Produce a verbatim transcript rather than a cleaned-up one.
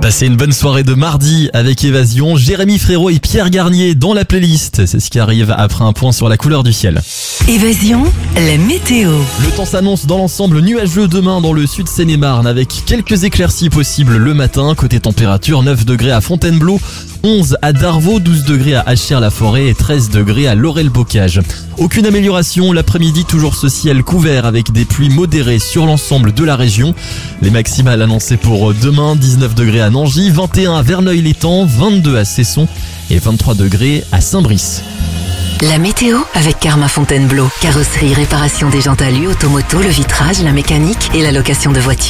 Passez une bonne soirée de mardi avec Évasion, Jérémy Frérot et Pierre Garnier dans la playlist. C'est ce qui arrive après un point sur la couleur du ciel. Évasion, la météo. Le temps s'annonce dans l'ensemble nuageux demain dans le sud Seine-et-Marne avec quelques éclaircies possibles le matin. Côté température, neuf degrés à Fontainebleau, onze à Darvaux, douze degrés à Achères-la-Forêt et treize degrés à Laurel-Bocage. Aucune amélioration, l'après-midi toujours ce ciel couvert avec des pluies modérées sur l'ensemble de la région. Les maximales annoncées pour demain, dix-neuf degrés à Nangy, vingt et un à Verneuil-l'Étang, vingt-deux à Cesson et vingt-trois degrés à Saint-Brice. La météo avec Karma Fontainebleau. Carrosserie, réparation des jantes à lui, automoto, le vitrage, la mécanique et la location de voitures.